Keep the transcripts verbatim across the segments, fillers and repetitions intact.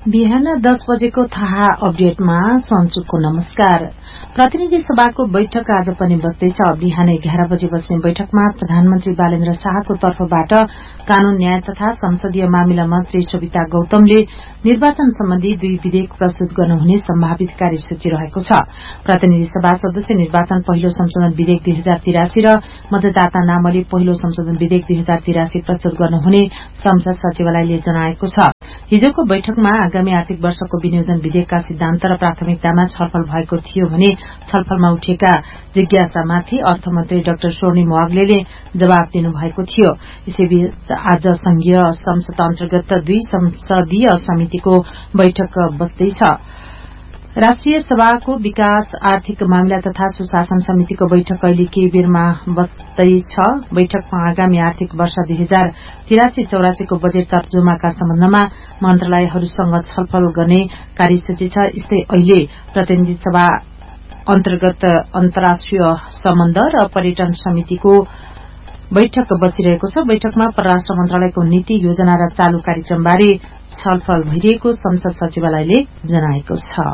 बिहान दस बजेको थाहा अपडेटमा सञ्चुको नमस्कार। प्रतिनिधि सभाको बैठक आज पनि बस्दैछ। बिहान एघार बजे बस्ने बैठकमा प्रधानमन्त्री बालेन्द्र शाहको तर्फबाट कानून न्याय तथा संसदीय मामिला मन्त्री सविता गौतमले निर्वाचन सम्बन्धी दुई विधेयक प्रस्तुत गर्नुहुने सम्भावित कार्यसूची रहेको छ। प्रतिनिधि सभा सदस्य निर्वाचन पहिलो संशोधन विधेयक दुई हजार तिरासी र मतदाता नामावली पहिलो संशोधन विधेयक दुई हजार तिरासी प्रस्तुत गर्नुहुने संसद सचिवालयले जनाएको छ। हिजोको बैठकमा आगामी आर्थिक वर्षको विनियोजन विधेयकका सिद्धान्त र प्राथमिकतामा छलफल भएको थियो भने छलफलमा उठेका जिज्ञासामाथि अर्थमन्त्री डाक्टर स्वर्णिम वाग्लेले जवाब दिनुभएको थियो। यसैबीच आज संघीय संसद अन्तर्गत दुई संसदीय समितिको बैठक बस्दैछ। राष्ट्रिय सभाको विकास आर्थिक मामिला तथा सुशासन समितिको बैठक अहिले केही बेरमा बस्दैछ। बैठकमा आगामी आर्थिक वर्ष दुई हजार तिरासी चौरासीको बजेट तर्जुमाका सम्बन्धमा मन्त्रालयहरूसँग छलफल गर्ने कार्यसूची छ। यस्तै अहिले प्रतिनिधि सभा अन्तर्गत अन्तर्राष्ट्रिय सम्बन्ध र पर्यटन समितिको बैठक बसिरहेको छ। बैठकमा परराष्ट्र मन्त्रालयको नीति योजना र चालू कार्यक्रमबारे छलफल भइरहेको संसद सचिवालयले जनाएको छ।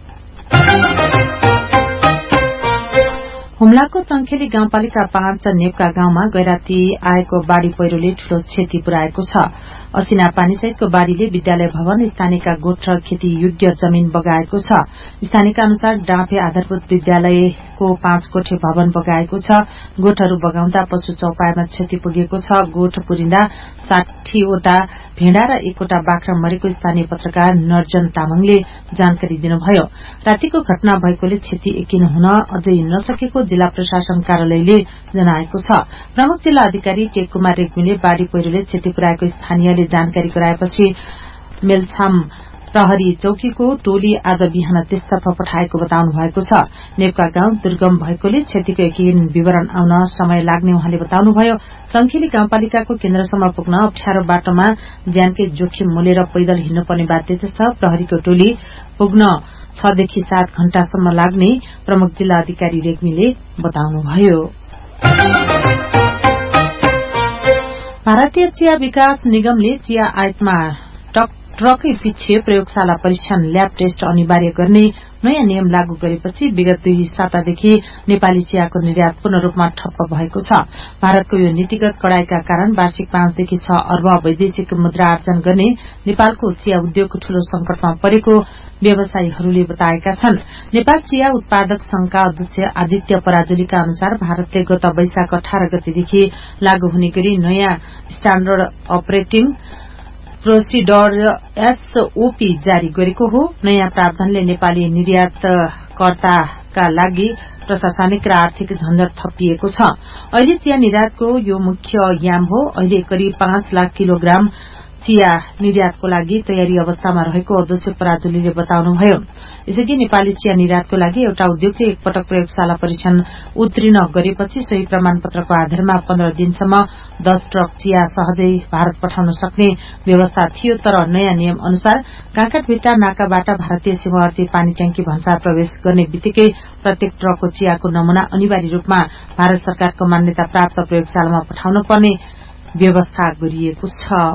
हुम्लाको चङ्खेली गाउँपालिका पाँच नेपका गाउँमा गैराती आएको बाढ़ी पहिरोले ठूलो क्षति पुर्याएको छ। असिना पानीसहितको बाढ़ीले विद्यालय भवन, स्थानीयका गोठ र खेती योग्य जमीन बगाएको छ। स्थानीयका अनुसार डाँफे आधारभूत विद्यालयको पाँच कोठे भवन बगाएको छ। गोठहरू बगाउँदा पशु चौपायामा क्षति पुगेको छ। गोठ पुरिँदा साठीवटा भेडा र एकवटा बाख्रा मरेको स्थानीय पत्रकार नर्जन तामाङले जानकारी दिनुभयो। रातिको घटना भएकोले क्षति यकिन हुन अझै नसकेको जिल्ला प्रशासन कार्यालयले जनाएको छ। प्रमुख जिल्ला अधिकारी के कुमार रेग्मीले बाढ़ी पहिरोले क्षति पुर्याएको स्थानीयले जानकारी गराएपछि मेलछाम प्रहरी चौकीको टोली आज बिहान त्यसतर्फ पठाएको बताउनु भएको छ। नेपका गाउँ दुर्गम भएकोले क्षतिको यकिन विवरण आउन समय लाग्ने उहाँले बताउनुभयो। चङ्खेली गाउँपालिकाको केन्द्रसम्म पुग्न अप्ठ्यारो बाटोमा ज्यानकै जोखिम मोलेर पैदल हिँड्नुपर्ने बाध्यता छ। प्रहरीको टोली पुग्न छदेखि सात घण्टासम्म लाग्ने प्रमुख जिल्ला अधिकारी रेग्मीले बताउनुभयो। भारतीय चिया विकास निगमले चिया आयातमा ट्रकै पछि प्रयोगशाला परीक्षण ल्याब टेस्ट अनिवार्य गर्ने नयाँ नियम लागू गरेपछि विगत दुई सातादेखि नेपाली चियाको निर्यात पूर्ण रूपमा ठप्प भएको छ। भारतको यो नीतिगत कडाईका कारण वार्षिक पाँचदेखि छ अर्ब वैदेशिक मुद्रा आर्जन गर्ने नेपालको चिया उद्योग ठूलो संकटमा परेको व्यवसायीहरूले बताएका छन्। नेपाल चिया उत्पादक संघका अध्यक्ष आदित्य पराजुलीका अनुसार भारतले गत वैशाख अठार गतेदेखि लागू हुने गरी नयाँ स्ट्याण्डर्ड अपरेटिङ प्रोसिडर एसओपी जारी गरेको हो। नयाँ प्रावधानले नेपाली निर्यातकर्ताका लागि प्रशासनिक र आर्थिक झन्झट थपिएको छ। अहिले चिया निर्यातको यो मुख्य याम हो। अहिले करिब पाँच लाख किलोग्राम चिया निर्यातको लागि तयारी अवस्थामा रहेको अध्यक्ष पराजुलीले बताउनुभयो। यसैगरी नेपाली चिया निर्यातको लागि एउटा उद्योगले एकपटक प्रयोगशाला परीक्षण उत्तीर्ण गरेपछि सोही प्रमाणपत्रको आधारमा पन्ध्र दिनसम्म दस ट्रक चिया सहजै भारत पठाउन सक्ने व्यवस्था थियो। तर नयाँ नियम अनुसार काँकाटभिट्टा नाकाबाट भारतीय सीमावर्ती पानी ट्याङ्की भन्सार प्रवेश गर्ने बित्तिकै प्रत्येक ट्रकको चियाको नमूना अनिवार्य रूपमा भारत सरकारको मान्यता प्राप्त प्रयोगशालामा पठाउन पर्ने व्यवस्था गरिएको छ।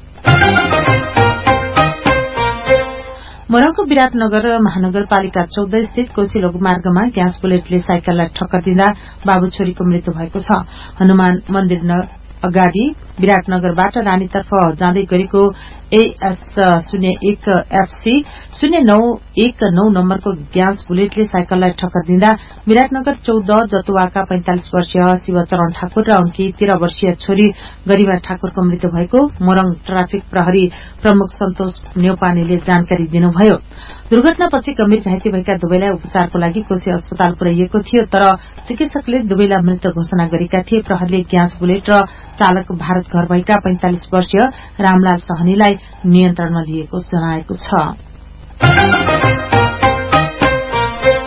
मोरङको विराटनगर महानगरपालिका चौध स्थित कोशी लघुमार्गमा ग्यास बुलेटले साइकललाई ठक्कर दिँदा बाबु छोरीको मृत्यु भएको छ। हनुमान मन्दिर अगाडि विराटनगरबाट रानीतर्फ जाँदै गरेको एएस शून्य एक एफसी शून्य नौ एक नौ नम्बरको ग्यास बुलेटले साइकललाई ठक्कर दिँदा विराटनगर चौध जतुवाका पैंतालिस वर्षीय शिवचरण ठाकुर र उनकी तेह्र वर्षीय छोरी गरिमा ठाकुरको मृत्यु भएको मोरङ ट्राफिक प्रहरी प्रमुख सन्तोष न्यौपानेले जानकारी दिनुभयो। दुर्घटनापछि गम्भीर घाइते भएका दुवैलाई उपचारको लागि कोशी अस्पताल पुर्याइएको थियो। तर चिकित्सकले दुवैलाई मृत घोषणा गरेका थिए। प्रहरीले ग्यास बुलेट र चालक भारत घर भएका पैंतालिस वर्षीय रामलाल सहनीलाई नियन्त्रणमा लिएको जनाएको छ।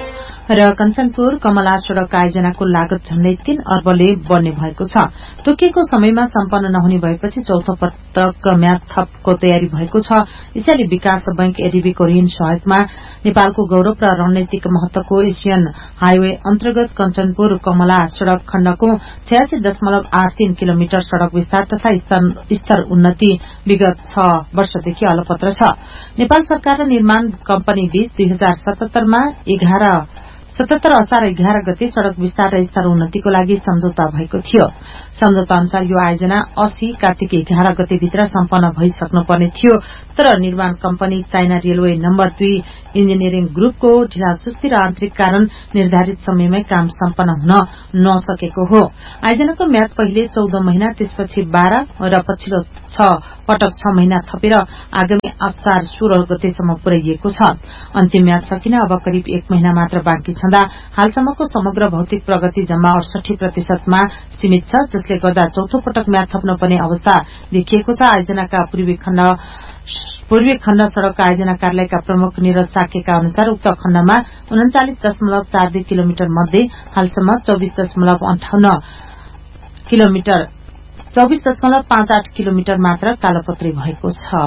र कञ्चनपुर कमला सड़क आयोजनाको लागत झण्डै तीन अर्बले बढ्ने भएको छ। तोकिएको समयमा सम्पन्न नहुने भएपछि चौथो पटक म्याद थपको तयारी भएको छ। यसैले विकास बैंक एडीबीको ऋण सहयोगमा नेपालको गौरव र रणनीतिक महत्वको एशियन हाइवे अन्तर्गत कञ्चनपुर कमला सड़क खण्डको छयासी दशमलव आठ तीन किलोमिटर सड़क विस्तार तथा स्तर उन्नति विगत छ वर्षदेखि अलपत्र छ। नेपाल सरकार र निर्माण कम्पनी बीच दुई हजार सतहत्तरमा एघार सतहत्तर असार एघार गते सड़क विस्तार र स्तर उन्नतिको लागि सम्झौता भएको थियो। सम्झौता अनुसार यो आयोजना अस्सी कार्तिक एघार गते भित्र सम्पन्न भइसक्नुपर्ने थियो, तर निर्माण कम्पनी चाइना रेलवे नम्बर दुई इन्जिनियरिङ ग्रुपको ढिलासुस्ती र आन्तरिक कारण निर्धारित समयमै काम सम्पन्न हुन नसकेको हो। आयोजनाको म्याद पहिले चौध महिना, त्यसपछि बाह्र र पछिल्लो छ पटक छ महिना थपेर आगामी असार सोह्र गतेसम्म पुर्याइएको छ। अन्तिम म्याद सकिन अब करिब एक महिना मात्र बाँकी छँदा हालसम्मको समग्र भौतिक प्रगति जम्मा अडसठी प्रतिशतमा सीमित छ, जसले गर्दा चौथो पटक म्याद थप्न पर्ने अवस्था देखिएको छ। आयोजनाका पूर्वी खण्ड पूर्वी खण्ड सड़क आयोजना कार्यालयका प्रमुख निरज साकेका अनुसार उक्त खण्डमा उन्चालिस दशमलव चार दुई किलोमिटर मध्ये हालसम्म चौविस दशमलव अन्ठाउन्न किलोमिटर चौविस दशमलव पाँच आठ किलोमिटर मात्र कालोपत्री भएको छ।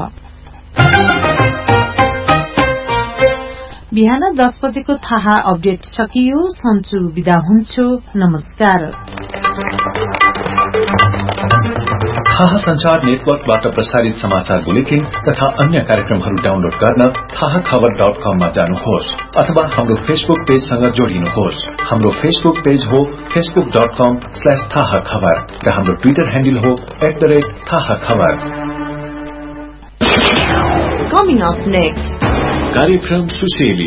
बिहान दस बजेको थाहा अपडेट सकियो। सन्चु बिदा हुन्छु। नमस्कार। थाहा संचार नेटवर्कबाट प्रसारित समाचार बुलेटिन तथा अन्य कार्यक्रमहरू डाउनलोड गर्न थाहा खबर डट कममा जानुहोस् अथवा हाम्रो फेसबुक पेजसँग जोडिनुहोस्। हाम्रो फेसबुक पेज हो फेसबुक डट कम स्ल्याश थाहा खबर र हाम्रो ट्विटर ह्यान्डल हो एट द रेट थाहा खबर। Coming up next, कार्यक्रम सुसेली।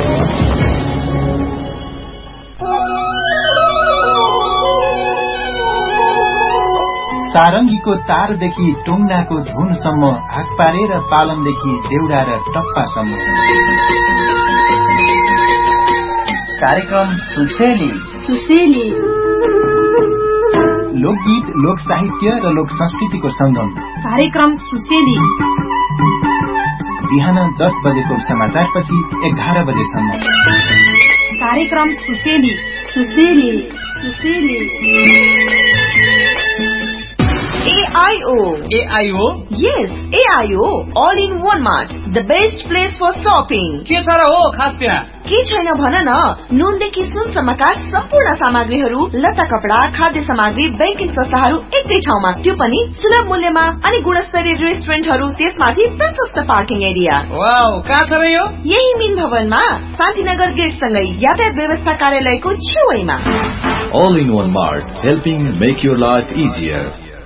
सारंगीको तारदेखि टुङ्नाको धुनसम्म, हाक पारेर पालमदेखि देउडा र टप्पासम्म। कार्यक्रम सुसेली। सुसेली लोकगीत, लोक साहित्य र लोक संस्कृतिको संगम। कार्यक्रम सुसेली बिहान दस बजेको समाचारपछि एघार बजेसम्म। कार्यक्रम सुसेली। सुसेली सुसेली A I O. A I O? Yes, A I O. All in one mart. The best place for shopping. के छ र हो खास त्यहाँ? के छैन भन न। नुनदेखि सुनसम्मका सम्पूर्ण सामग्रीहरू, लत्ता कपडा, खाद्य सामग्री, बैंकिङ संस्थाहरू एकै ठाउँमा, त्यो पनि सुलभ मूल्यमा। अनि गुणस्तरीय रेस्टुरेन्टहरू, त्यसमाथि प्रशस्त पार्किङ एरिया। वाउ, कहाँ छ र यो? यही मिन भवनमा शान्तिनगर गेटसँगै यातायात व्यवस्था कार्यालयको छेउमा। All in one mart, helping make your life easier.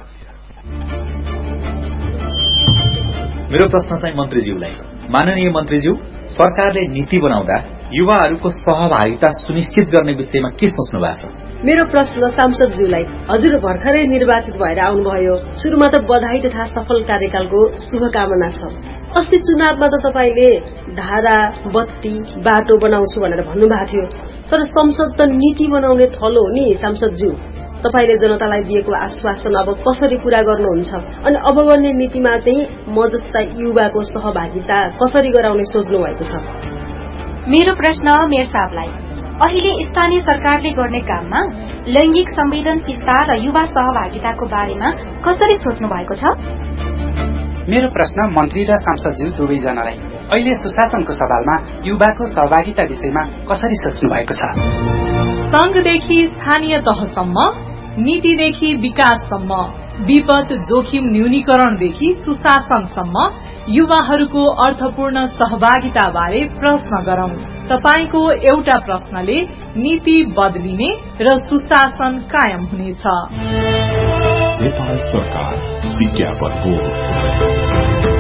मेरो प्रश्न चाहिँ मन्त्रीज्यूलाई। माननीय मन्त्रीज्यू, सरकारले नीति बनाउँदा युवाहरूको सहभागिता सुनिश्चित गर्ने विषयमा के सोच्नु भएको छ? मेरो प्रश्न सांसदज्यूलाई। हजुर भर्खरै निर्वाचित भएर आउनुभयो। सुरुमा त बधाई तथा सफल कार्यकालको शुभकामना छ। अस्ति चुनावमा त तपाईले धारा, बत्ती, बाटो बनाउँछु भनेर भन्नुभएको थियो, तर संसद त नीति बनाउने थलो हो नि सांसदज्यू। तपाईले जनतालाई दिएको आश्वासन अब कसरी पूरा गर्नुहुन्छ? अनि अब बन्ने नीतिमा चाहिँ म जस्ता युवाको सहभागिता कसरी गराउने सोच्नु भएको छ? मेरो प्रश्न मेयर साहबलाई। अहिले स्थानीय सरकारले गर्ने काममा लैंगिक संवेदनशीलता र युवा सहभागिताको बारेमा कसरी सोच्नु भएको छ? मेरो प्रश्न मन्त्री र सांसदज्यू दुवैजनालाई। अहिले सुशासनको सवालमा युवाको सहभागिता विषयमा कसरी सोच्नु भएको छ? संघदेखि स्थानीय तहसम्म, नीतिदेखि विकाससम्म, विपद जोखिम न्यूनीकरणदेखि सुशासनसम्म युवाहरूको अर्थपूर्ण सहभागिता बारे प्रश्न गरौं। तपाईको एउटा प्रश्नले नीति बदलिने र सुशासन कायम हुनेछ। नेपाल सरकार विज्ञापन बोर्ड।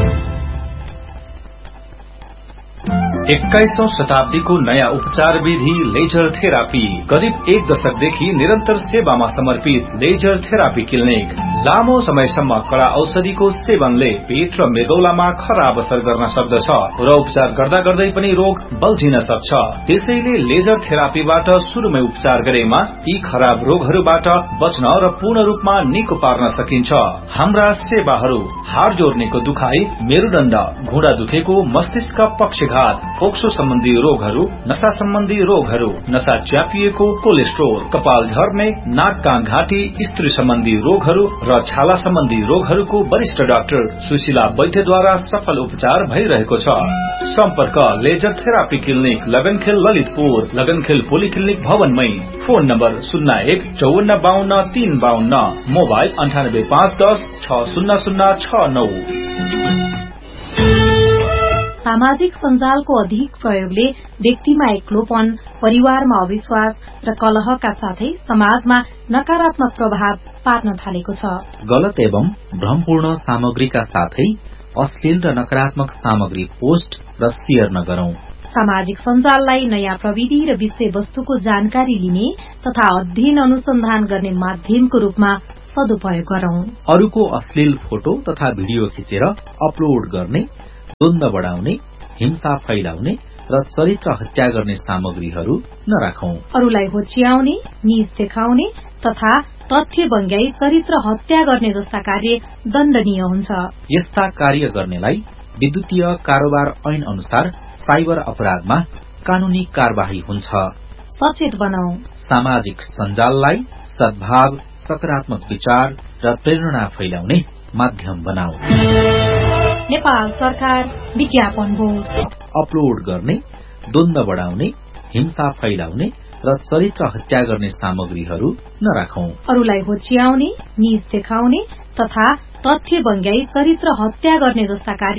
एक्काइसौं शताब्दीको नयाँ उपचार विधि लेजर थेरापी। करिब एक दशकदेखि निरन्तर सेवामा समर्पित लेजर थेरापी क्लिनिक। लामो समयसम्म कडा औषधिको सेवनले पेट र मृगौलामा खराब असर गर्न सक्दछ र उपचार गर्दा गर्दै पनि रोग बल्झिन सक्छ। त्यसैले लेजर थेरापीबाट शुरूमै उपचार गरेमा यी खराब रोगहरूबाट बच्न र पूर्ण रूपमा निको पार्न सकिन्छ। हाम्रा सेवाहरू हाड जोर्नेको दुखाई, मेरुदण्ड, घुँडा दुखेको, मस्तिष्क पक्षघात, फोक्सो सम्बन्धी रोगहरू, नशा सम्बन्धी रोगहरू, नशा च्यापिएको कोलेस्ट्रोल, कपाल झर्ने, नाक कान घाँटी, स्त्री सम्बन्धी रोगहरू र छाला सम्बन्धी रोगहरूको वरिष्ठ डाक्टर सुशीला वैद्यद्वारा सफल उपचार भइरहेको छ। सम्पर्क laser therapy clinic लगनखेल Lalitpur, लगनखेल polyclinic भवनमै। Phone number शून्य एक चौवन्न बाहन्न तीन बाहन्न, मोबाइल अन्ठानब्बे पाँच दस छ शून्य शून्य छ नौ। सामाजिक सञ्जालको अधिक प्रयोगले व्यक्तिमा एक्लोपन, परिवारमा अविश्वास र कलहका साथै समाजमा नकारात्मक प्रभाव पार्न थालेको छ। गलत एवं भ्रमपूर्ण सामग्रीका साथै अश्लील र नकारात्मक सामग्री पोस्ट र शेयर नगरौं। सामाजिक सञ्जाललाई नयाँ प्रविधि र विषयवस्तुको जानकारी लिने तथा अध्ययन अनुसन्धान गर्ने माध्यमको रूपमा सदुपयोग गरौं। अरूको अश्लील फोटो तथा भिडियो खिचेर अपलोड गर्ने, द्वन्द्व बढ़ाउने, हिंसा फैलाउने र चरित्र हत्या गर्ने सामग्रीहरू नराखौं। अरूलाई होच्याउने, नीच देखाउने तथा तथ्य बङ्ग्याई चरित्र हत्या गर्ने जस्ता कार्य दण्डनीय हुन्छ। यस्ता कार्य गर्नेलाई विद्युतीय कारोबार ऐन अनुसार साइबर अपराधमा कानूनी कार्यवाही हुन्छ। सचेत बनाऊ। सामाजिक सञ्जाललाई सद्भाव, सकारात्मक विचार र प्रेरणा फैलाउने माध्यम बनाऊ। नेपाल सरकार विज्ञापन बोर्ड। अपलोड गर्ने, द्वन्द्व बढ़ाउने, हिंसा फैलाउने र चरित्र हत्या गर्ने सामग्रीहरू नराखौं। अरूलाई होच्याउने, नीच देखाउने तथा तथ्य बङ्ग्याई चरित्र हत्या गर्ने जस्ता कार्य